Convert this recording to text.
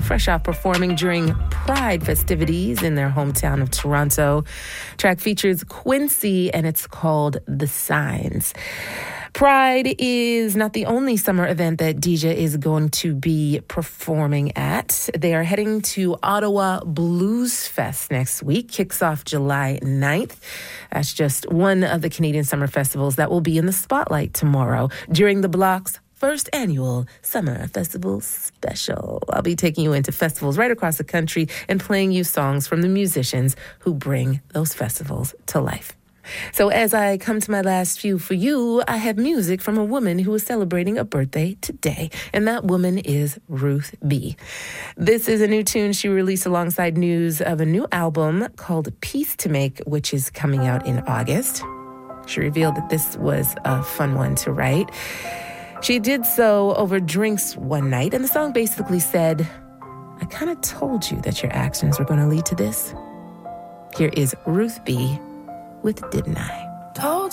fresh off performing during Pride festivities in their hometown of Toronto. Track features Quincy, and it's called The Signs. Pride is not the only summer event that Deja is going to be performing at. They are heading to Ottawa Blues Fest next week. Kicks off July 9th. That's just one of the Canadian summer festivals that will be in the spotlight tomorrow during the Block's first annual Summer Festival Special. I'll be taking you into festivals right across the country and playing you songs from the musicians who bring those festivals to life. So as I come to my last few for you, I have music from a woman who is celebrating a birthday today, and that woman is Ruth B. This is a new tune she released alongside news of a new album called Peace to Make, which is coming out in August. She revealed that this was a fun one to write. She did so over drinks one night, and the song basically said, I kind of told you that your actions were going to lead to this. Here is Ruth B. with Didn't I?